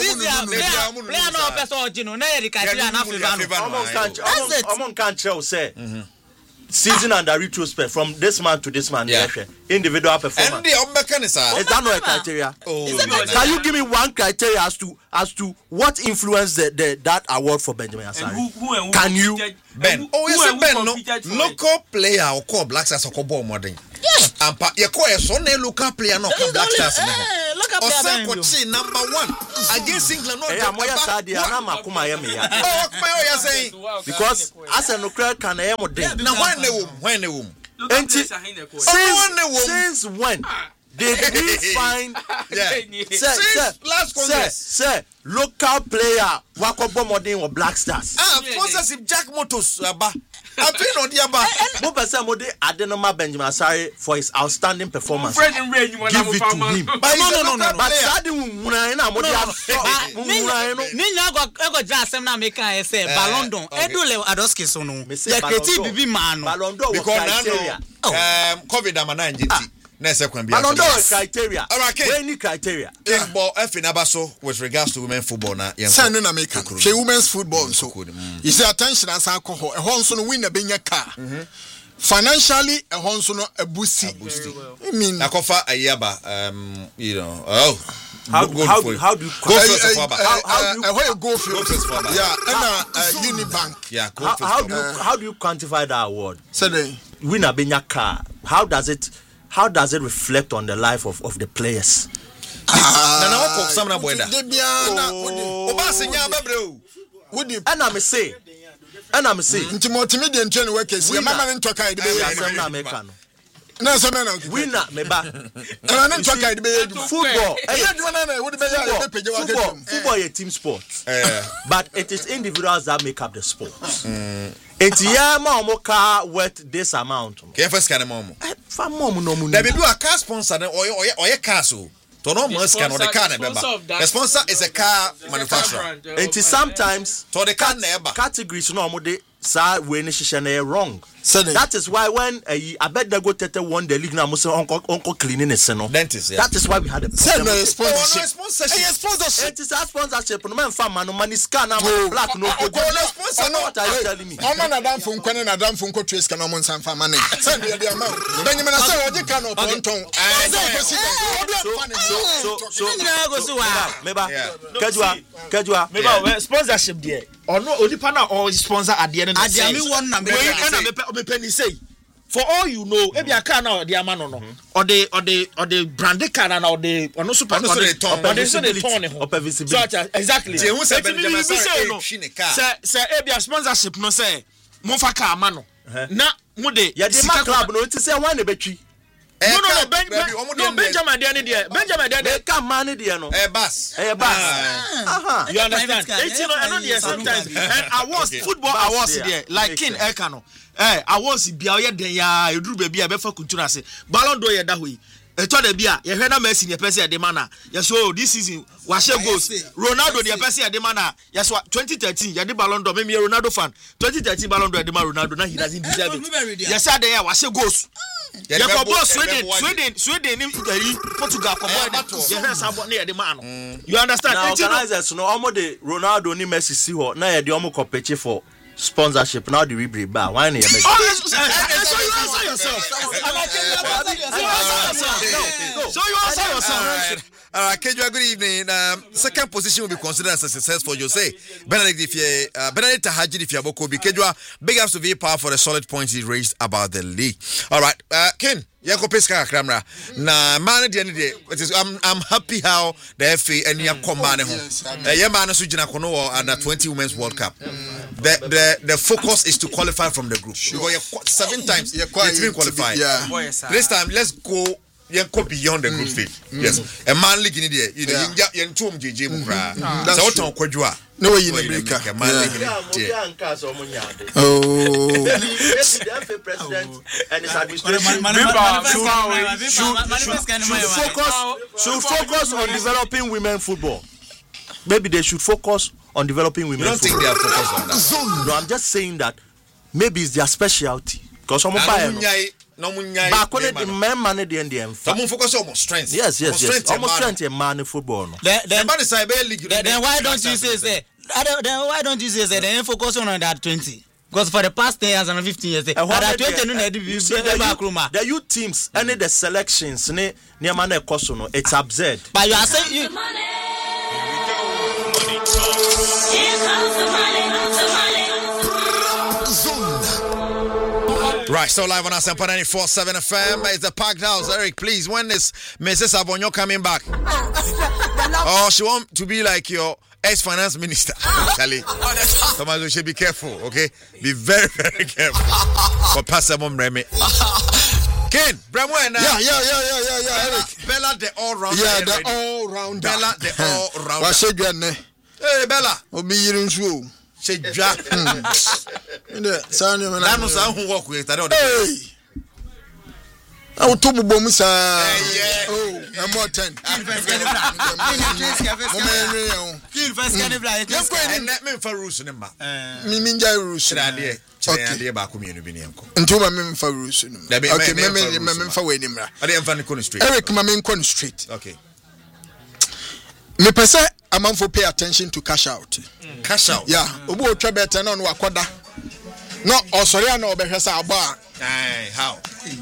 player no person ogino na e criteria na favor no amon kan amon kan say season under retrospect from this man to this man. Yeah. Individual performance. And the Omekanisa. Is that not a criteria? Oh, can you give me one criteria as to as to what influenced the, the that award for Benjamin Asare? Who, who, who can you Ben? Who, Oh, yes, Ben. No, local it? player or call Black Stars or call modern. Yes. And pa, you call a son local player no call Black Stars. Osa Kochi number one against England. No, I'm where Sadia and I'm a Kumayami. Oh, my, you saying because as a nuclear can I am now when the womb, when the womb. Since, since when did we find yeah. sir, sir, last Congress sir, sir, local player Wakobo Modern or Black Stars? Ah, sponsorship Jack Motos Aba. I've been on the Aba. Mo person mo de Adenoma Benjamin Asare for his outstanding performance. Give it to him. But no, no, no, no. But Sadi Muna na mo de Muna no. Me nya go go ja asem na make can say Ballon d'Or. Edule Adoski so no. The creative bibi man no. Ballon d'Or because now um COVID am na njeti. Na se kwan bia. Ballon d'Or criteria. Okay. Any criteria. Football F in Abaso with regards to women football na. Say no na make can. Say women's football so. You see attention as alcohol. E ho nso no win na benya car. Financially e ho nso no abusi. I mean Akofa Ayaba um you know oh how go, how, go how do you go first uh, for how, how do you uh, where you go for yeah and uh, Unibank yeah go how, first how do you how do you quantify that award? Say the Winner benya car. How does it how does it reflect on the life of, of the players? Na na wako some na boeda. De bia na Oba senya bebre o. Wodi And I'm say and I'm say nti multimedia train work is ya mama nto kai de be Asem na America no. na so na na Winner meba na na nto kai de be football eh you na na wodi be ya de page wa football football is team sport. But it is individuals that make up the sport. It's yeah ma omo car worth this amount. Ke first can mom. Fa mom no mu. There be a car sponsor or or or car so. To no more scan on the car na beba. The sponsor is a car manufacturer. It is sometimes to the car na eba. Categories no omo de sa we ni hihye na wrong. Suddenly. That is why when uh, I bet they go Tete won the league now, must say uncle uncle cleaning it, no. Dentist, yeah. That is why we had a Send no problem. sponsorship. Oh, no sponsorship. Hey, sponsorship. It is a sponsorship. No man farm man, money scan now, black no. Oh, I know what are you telling me? I'm not Adam from Kwan and Adam from Cotrace can almost have money. Send me the amount. Benjamin Asare, you cannot point on. So, so, so, Meba, Kajua, Kajua, Meba, sponsorship there. Or no, Odipa na or sponsor at the end of the day. Adiami one na me me penny say. For all you know, maybe a car now the amano no, or the or the or the branded car now or the or no super or the so they turn it. So exactly. Who say Benjamin Asare say say maybe a sponsorship no say monfa car amano. Na mo de ya de club no ti say one e betwi. No no no ben, ben, no Benjamin there there Benjamin there there come man there no eh bus eh bus aha you understand it's you know I know there sometimes and awards football awards there like King Elkano eh awards bia o ye den ya eduru ba bia be fa kuntura se Ballon d'Or ye da hoyi e to da bia ye hwe na Messi ne pese e de mana ye so this season wa share goals Ronaldo ne pese e de mana ye so twenty thirteen ye de Ballon d'Or me me Ronaldo fan twenty thirteen Ballon d'Or de ma Ronaldo na he doesn't deserve it ye say de ya wa share goals. Yeah, yeah, Sweden, Sweden, Sweden, Italy, Portugal, you understand? Now, organizers, no, almost the Ronaldo ni Messi see what now the almost compete for sponsorship. Now the rebreed bar. Why not? So you answer yourself. So you answer yourself. All right, Kedua, good evening. Um, second position will be considered as a success for Jose Benedict if you uh, Benedict Tahaji if you Bokobi. Kedua, big ups to V Power for the solid points he raised about the league. All right, uh, Ken, yako peska kramra. Na man the end day. I'm I'm happy how the F A and Yam command home. Yeah, man, so jina kono under twenty Women's World Cup. The the the focus is to qualify from the group. Because you're seven times you're qualified. Yeah. This time, let's go. You go beyond the group stage. Mm. Yes. A man league in there. You know, you you two J J Mukra. So what on Kwadua? No way in America. Man league. Oh. The F A president and his administration should focus should focus on developing women football. Maybe they should focus on developing women. You don't football. think they are focused on that? No, I'm just saying that maybe it's their specialty. Because some buy no munyai. But when the men man the end the Some focus on strength. Yes, yes, yes. Almost strength in man football. Then then league. Then why don't you say say then why don't you say say they focus on that twenty? because for the past ten years and fifteen years ada twenty no na dey be back the youth teams any the selections ne niam na ekoso no it's absurd but you are saying you Right, so live on Asempa ninety-four point seven F M. It's the packed house. Eric, please, when is Missus Abonyo coming back? Oh, she want to be like your ex-finance minister. Charlie, Thomas, you should be careful, okay? Be very, very careful. For Pastor Remy. Ken, Bramwena. Yeah, yeah, yeah, yeah, yeah, yeah, Eric. Bella, the all-rounder. Yeah, the all-rounder. Bella, the all-rounder. What's it again? Hey, Bella. Obi yirin show. She jack. Inde, sound you man. That no sound who walk with. I don't. Hey. I will talk about Musa. Oh, I'm more ten. kill first cannibal Yes, and let me for rules number. Me minja rules. Idea. Idea ba ku mienu bi ne enko. Ntoma me for rules no. Okay, me me me for we nimra. I dey enfa ne kon straight. Eric ma me kon straight. Okay. Me pese amanfo pay attention to cash out. Mm. Cash out. Yeah, obi otwa better na no akoda. No, osori na obehwesa aba. Ai, how?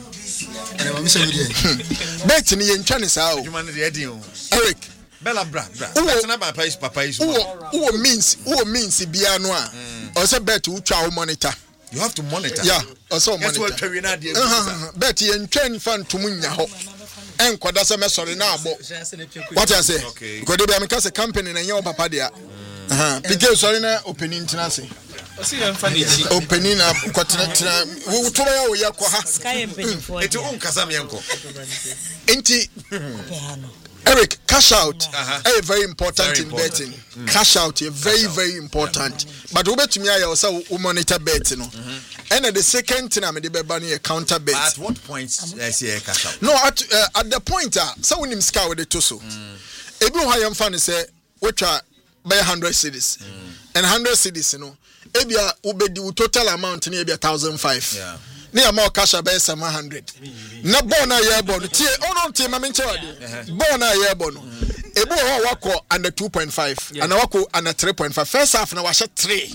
Bet ni yentwa ne saa o. You man dey edin o. Eric, Bella bra bra. Bet na ba papa is papa is. Who who means who means bia no a. O say bet utwa wo monitor. You have to monitor. Yeah, o say monitor. Guess what we na dey. Bet yentwa ni fan tumu nya ho. Enkoda se me sorry na abo. What I say? Okay. Because they be am case company na nya papa dia. Uh-huh. Because sorry na opening tenase. Osi dem fa ni chi. Opening na kwatena tena. Wo to ya wo ya kwa ha. Sky opening for. Eto un kasa me enko. Enti Eric, cash out uh-huh. is very important very in important. betting. Mm. Cash out is very, cash very important. Yeah. But we bet me I also monitor betting. No? Mm-hmm. And the second thing I'm the banning a counter bet. At what point I see a cash out? No, at uh, at the point uh, so when him scar with the torso. Ebi ho yam fan say which are by one hundred cedis. Mm. And one hundred cedis, you know. Ebi a ubedi total amount ni ebi one thousand five. Yeah. Ni ama cash about seven hundred. Na bona ye bono. Tie ono tie ma menche wade. Bona ye bono. Ebu ho wako under two point five and wako under three point five. First half na wa she three.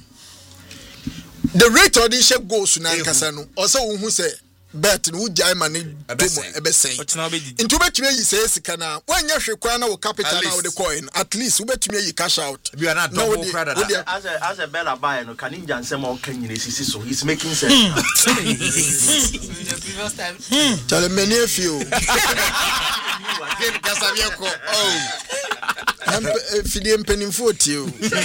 The rate of this goes na nkasa no. Oso hu say bet no jai ma ne domo ebesen. Into betumi yi say sika na wanya hwekwa na wo capital na wo the coin at least wo betumi yi cash out. You are not double credit. As a as a Bella buy no can inja nsem o kan nyine sisi so he's making sense. Tell me near few. Oh. I'm feeding penny forty.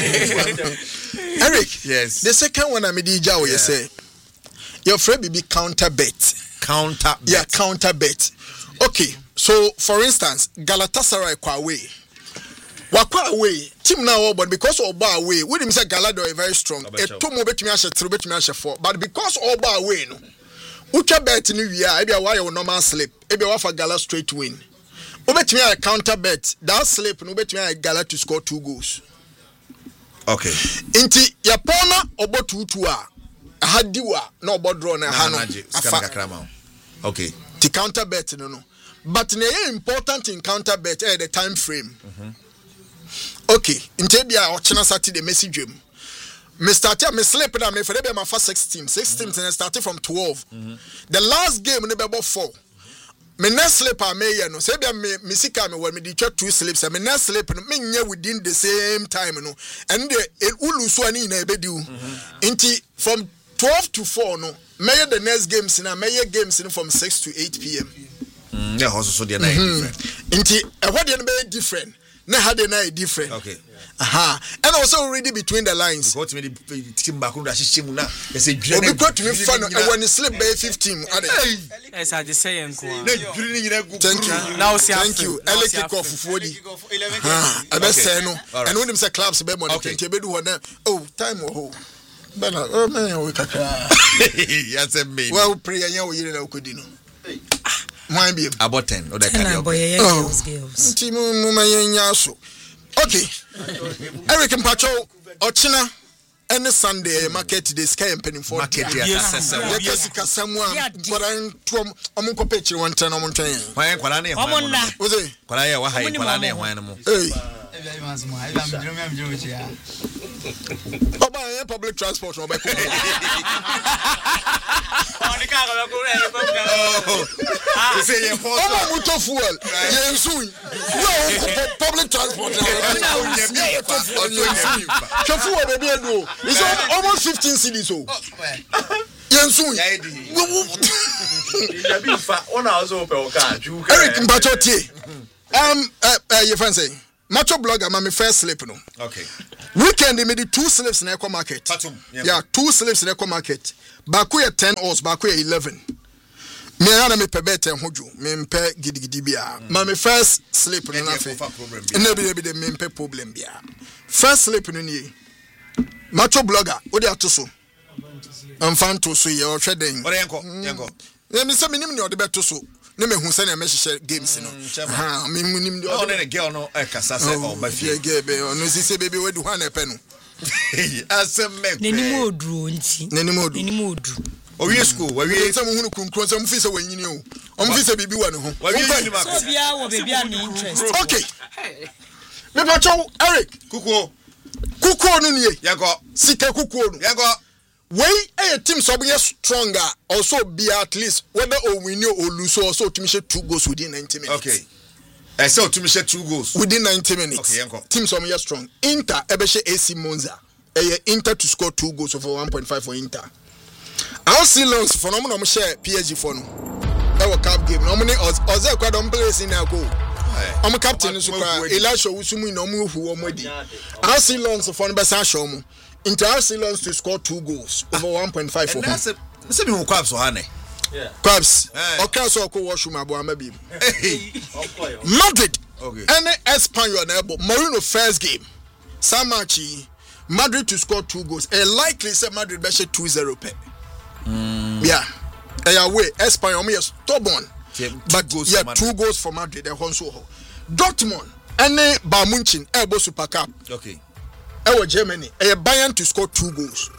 Eric, yes. The second one I'm Jawo, you say your friend be counter bet. Counter bet. Yeah, counter bet. Okay, so for instance, Galatasaray kwa away. Wakwa away. Team now but because Oba away, we didn't say Galado is very strong. A two more bet me as a three bet me as a four. But because Oba away no. Ucha bet ni we are, maybe a why normal slip. Maybe a for Gala straight win. Bet me a counter bet. That slip no bet me a Gala to score two goals. Okay. Inti yapona obo two two a. Hadiwa no obo draw na hano. Okay. The counter bet no no. But ne important in counter bet eh the time frame. Mm-hmm. Okay. Inti bia ochina Saturday message him. Me started me sleep na me for be my first six teams. Six mm-hmm. teams and I started from twelve. Mm-hmm. The last game ne be about four. Me next sleep I may no say be me me sika me when me di two sleeps and me next sleep no me nya within the same time no and the ulu so ani na ebedi nti from twelve to four no me the next games na me games no from six to eight p m mm yeah also so dey na different nti e what dey be different na how dey na different. Okay. Aha. And also reading between the lines. Because me the team back on system na they say we got to be fun when you sleep by fifteen. Yes, I just say enko. Thank you. Now see thank you. Ele kick off forty. Ah, I be say no. And when them say clubs be money twenty be do one. Oh, time oh. Bana, oh man, we kakra. Yes, me. Well, pray anya we yire na okodi no. Why be about ten or that kind of girls girls. Timu mu manya so. Okay. Eric Mpacho Ochina any Sunday market today sky and penny for market yes yes kasamwa kwaran tuom omunko pechiri won tan omuntan kwan kwala na e hwan mo oze kwala ya wa hai kwala na e hwan mo eh Oba yen public transport no be ko. On the car go You say you for Oba motor fuel. Yen soon. Yo public transport. Chofu we be do. It's almost fifteen cedis so. Yen soon. Eric Mbachotie. Um uh, uh you fancy? Macho blogger my first slip no. Okay. Weekend they made two slips in eco market. Tatum. Yeah, yeah, two slips in eco market. Baku ya ten oz, baku ya eleven. Me ana me pe bet en hoju. Me mpe gidi gidi bia. Ma me first slip no na fe. Na bi bi de me mpe problem bia. First slip no ni. Macho blogger, wo de atoso. Amfan to so ye o hwe den. Ore yenko, yenko. Ya me se minim ne o de beto so. Ne me hu se na me hye games no. Ha, me minim de. Oh, na girl no e kasa se o ba fie. Ge be no si se baby we du ha na pe no. Asem me. Neni mo odru nti. Neni mo odru. Neni mo odru. O wi school, we wi se mo hunu kunkron se mo fi se wanyini o. O mo fi se bibi wa ne ho. We wi ni ma. So bia wo baby an interest. Okay. Me pa chow Eric. Kukuo. Kukuo no nie. Yenko. Sika kukuo no. Yenko. Wey a team so be stronger also be at least whether or win or lose also to me two goals within ninety minutes. Okay. I saw to me two goals within ninety minutes. Okay, Yanko. Team so be strong. Inter ebeshe A C Monza. Eh Inter to score two goals for one point five for Inter. I'll see Lens for no no share P S G for no. E wo cup game. No money Oze kwa don place in go. I'm captain so kwa Elisha Usumu no mu hu omodi. I'll see Lens for no be sa show mu. Inter Ceylon to score two goals over one point five for him. That's a say me Kwabs or Hane. Yeah. Kwabs. Okay, so ko wash my boy maybe. Madrid. Okay. Any Espanyol na ebo Mourinho first game. Samachi Madrid to score two goals. A likely say Madrid be two zero pe. Mm. Yeah. They are way Espanyol me stubborn. Yeah, but goals yeah, two goals for Madrid they honso ho. Dortmund any Bayern Munich ebo Super Cup. Okay. Ewo Germany, a Bayern to score two goals.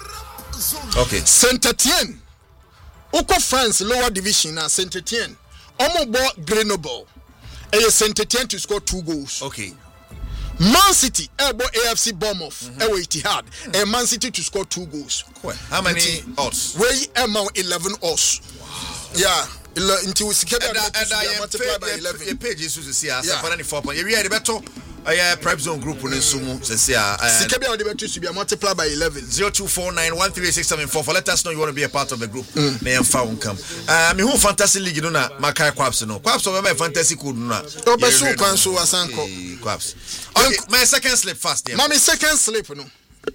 Okay. Saint-Etienne. Oko France lower division na Saint-Etienne. Omo bo Grenoble. A Saint-Etienne to score two goals. Okay. Man City, ebo A F C Bournemouth, mm-hmm. Ewo Etihad. A Man City to score two goals. Cool. How many odds? We amount eleven odds. Wow. Yeah. Until we secure that multiply by eleven. The page is to see us. Yeah. four point. You read the better. Uh, prep zone group on Sumu says yeah. Sikabia on the bet to be multiplied by eleven. Zero two four nine one three six seven four. For let us know you want to be a part of the group. Name found come. Uh, me who fantasy league no na Makai Kwabs no. Kwabs over my fantasy could no. Obesu kwanso asanko. Kwabs. Okay, my second slip fast. Mommy second slip no.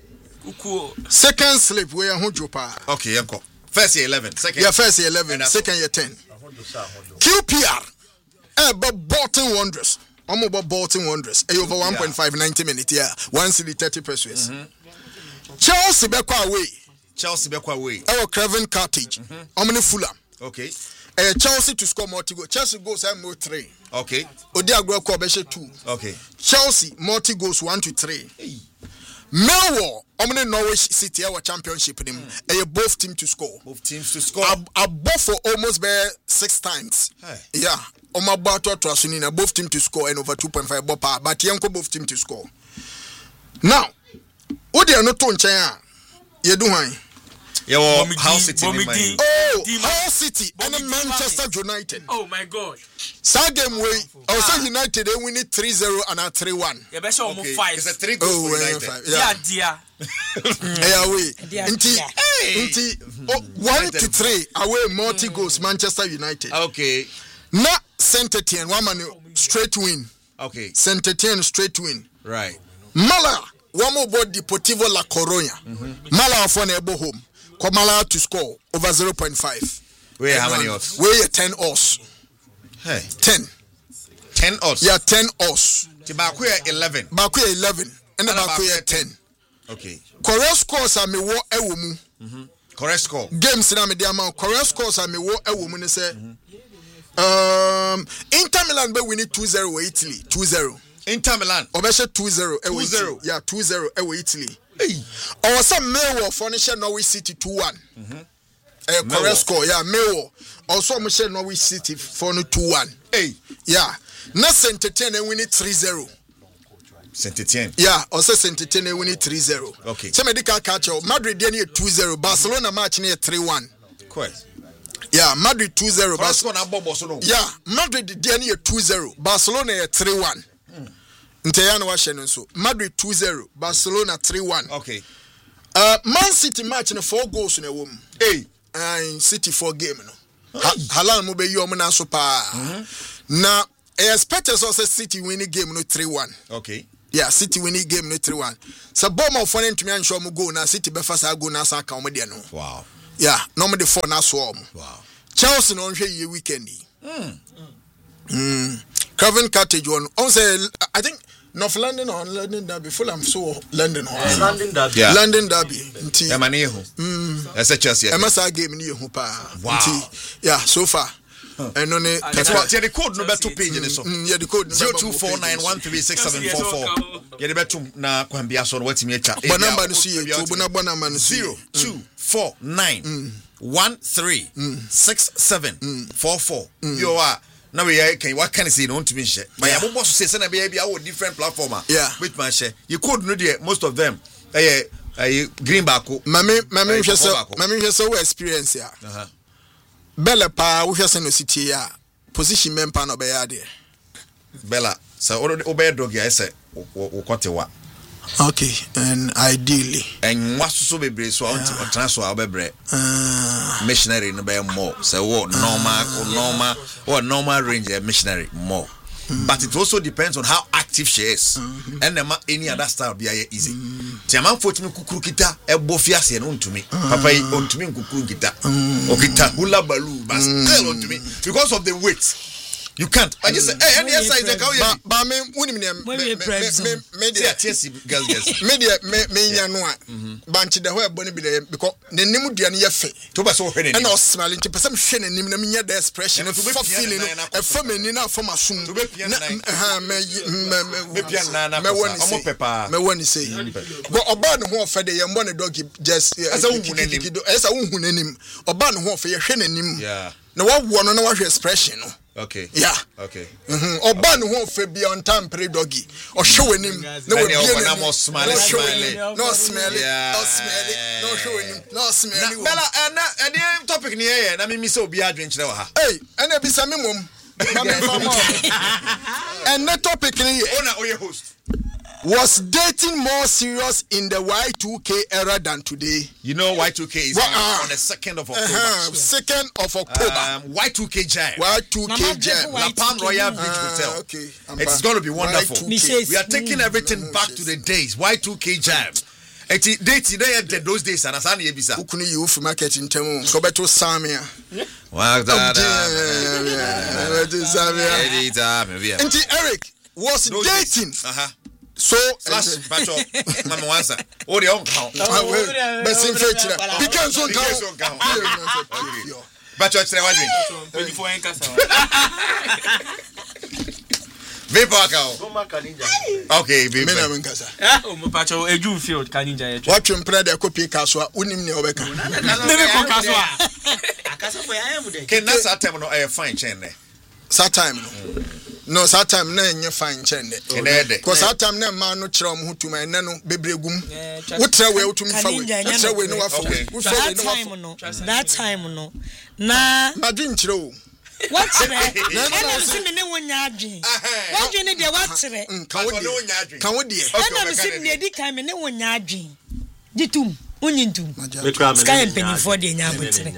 Second slip we are hojo pa. Okay, yanko. First year eleven. Second. Yeah, first year eleven. Second year ten. Q P R. Eh, but Bolton Wanderers. I'm about Bolton Wanderers. A over one point five ninety minutes. Yeah, one city thirty pesos. Mm-hmm. Chelsea back away. Chelsea back away. Our Craven Cottage. How many Fulham? Okay. Uh, Chelsea to score multi goals. Chelsea goals and more three. Okay. Odiagro Kobeshe two. Okay. Chelsea multi goals one to three. Hey. Millwall, how many Norwich City our championship in him? Mm. Uh, both teams to score. Both teams to score. I both for almost bare six times. Hey. Yeah. Oma bato trasunina both team to score and over two point five bopa but yanko both team to score. Now, what they are not on China. You do why? Yeah, Hull City. Oh, Hull City and Manchester United. Oh my God. Sad game way. Also United they win it three zero and a three one. Yeah, better almost five. It's a three goals for United. Yeah, dear. Yeah, away. Inti, inti, one to three away multi goals Manchester United. Okay. Na Saint-Etienne, one man straight win. Okay. Saint-Etienne straight win. Right. Mala, one more board Deportivo La Coruña. Mm-hmm. Mala for able home. Komala to score over zero point five. Where how many odds? Where ten odds. Hey. ten. ten odds. Yeah, ten odds. Bakuya eleven. Bakuya eleven. And the Bakuya ten. Okay. Correct scores are me wo ewo mu. Mhm. Correct score. Games na me dia ma correct scores are me wo ewo mu ne say. Um, Inter Milan be winning two zero with Italy. two zero. Inter Milan. Obeshe two zero. two zero. Yeah, two zero with Italy. Hey. Or some Millwall furniture Norwich City two one. Mm-hmm. Uh, correct score. Yeah, Millwall. Also, I'm saying Norwich City for two one. Hey. Yeah. Next Saint-Etienne winning three zero. Saint Etienne. Yeah, also Saint Etienne winning three zero. Okay. So medical catch Madrid dey two zero. Barcelona match near three one. Quite. Yeah, Madrid two zero. Barcelona bobo so no. Yeah, Madrid dey near two zero. Barcelona three one. Nteyano wa hye no so. Madrid two zero. Barcelona three one. Okay. Uh Man City match no four goals na wom. Hey, and City four game no. Halan mo be yo mo na so pa. Na expected also City winning game no three one. Okay. Yeah, City winning game no three one. So Bournemouth for them to me and show mo go na City be fast go na sa ka mo de no. Wow. Yeah, no mo de four na so om. Wow. Chelsea no hwe ye weekend yi. Mm. Mm. Craven Cottage one. On say I think North London or London Derby. Fulham so London or London Derby. Yeah. London Derby. Nti. E mane ho. Mm. Ese Chelsea. E masa game ni ho pa. Wow. Nti. Yeah, so far. And no ne. That's what the code no better page in so. Yeah, the code zero two four nine one three six seven four four. Yeah, the better na kwambia so what me cha. But number no see you. But number number no see. zero two four nine one three six seven four four. You are now we can what can I say no to me share. My abo boss say say na be a different platform. Yeah. With my share. You code no there most of them. Eh eh green back. Mami mami hwe so mami hwe so experience ya. Uh-huh. Bella pa wo hwe se no city ya. Position member no be ya there. Bella so obey dog ya say wo kotewa. Okay, and ideally and what so be bre so on transfer obebre uh missionary no be more say what normal or normal or normal range missionary more mm. But it also depends on how active she is mm-hmm. And the, any other style be easy tiaman for me kukuru kita e bofia se no ntumi papa ontumi kukuru kita okita hula baloo but still ontumi because of the weight. You can't. I just say, hey, any exercise they call you. But me, when me, me, me, me, media, girls, girls. Media, me, me, ya no. Banchi the whole body be there because the name dia ni yafe. To be so hene. And I smiling to person shene nim na me the expression. If for feeling, a for me na for my soon. To be piano. Ha me me me piano. Me one say. Me one say. But oba no ho fe de ye mbone dog just. As a unhunenim. As a unhunenim. Oba no ho fe ye hwene nim. Yeah. Na wa wo no na wa hwe expression no. Okay. Yeah. Okay. Mhm. Oba no ho fe bi on time pre doggy. O show anim. Na we bi na mo smile smile. No smell it. No smell it. No show anim. No smell it. Bella and and the topic ni here na me mi say obi adwen kire wa ha. Hey, and e bi sa me mom. And the topic ni here. Ona oye host. Was dating more serious in the Y two K era than today? You know Y two K is well, uh, on the second of October. Uh-huh, second of October. Um, Y two K Jam. Y two K Jam. La Palm Royal Beach uh, Hotel. Okay. It's going to be wonderful. Y two K. We are taking everything back to the days. Y two K Jam. Eti date there those days and asani ebisa. Ukuni you for market in temu. Go back to Samia. Wow, that. Enti Eric was dating. Uh-huh. So slash bacho mama wansa o de on count but sin feature because on count bacho three hundred twenty-four en casa Vipo account okay vipo me na me nkasa o mo bacho eju field kaninja ye what you pray the copy kaso a unim ne obeka me ko kaso a akasa for ya mu de ken na sa time no e fine chain ne sa time no no that time na enye fine chende because that time na man no kire om hutuma ene no bebregum wotra we wotum fa we wotra we no wa fa we that time no that time no na madwin kire o what kire na na si me ne wonya adwen wadwen ne de what kire kan wo de kan wo de na na si me di kan me ne wonya adwen ditum unyintum me sky penny for de nya abotire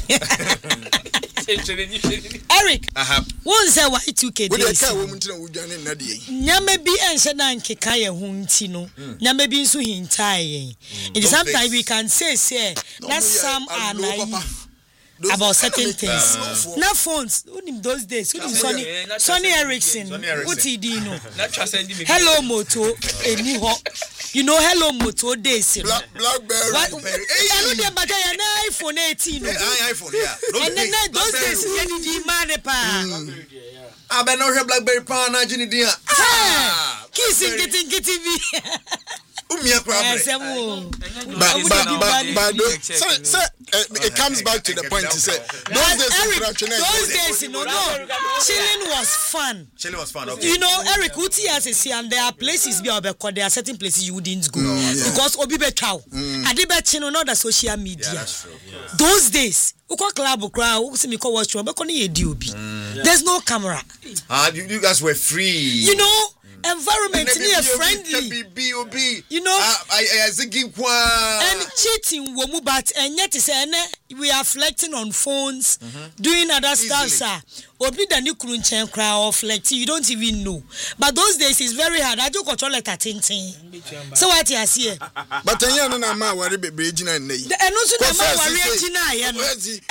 Eric, uh-huh. One say Y two K days. Nyame bi ense na nkeka ye ho nti no. Nyame bi nso hintae. It is sometimes we can say say that some are naive about certain things. Na phones, in those days, Sonny Sonny Ericsson, what he do no. Hello Moto, eni ho. You know Hello Moto days. Blackberry. What? I know the but I iPhone eighteen. iPhone, yeah. And then those days you need man pa. I be no Blackberry pa na jini dia. Ah, kissing getting getting me. umia problem. But but but but so so it comes back to the point to say those days Eric, those days you know no chilling was fun. Chilling was fun. Okay. You know Eric Uti has a see and there are places be obeko there are certain places you wouldn't go no, yeah. because obi be cow. Ade be chino not the social media. Yeah, that's true. Yeah. Those days uko club crowd uko see me ko watch be ko ni edi obi. There's no camera. Ah, you, you guys were free. You know environment near friendly. You know, and cheating womu but and yet is we are flirting on phones, mm-hmm. doing other stuff, sir. Obi the new crunchen cry or flirting, you don't even know. But those days is very hard. I do control like a ting ting. So what you see? But I know na ma worry be bridging and also na ma worry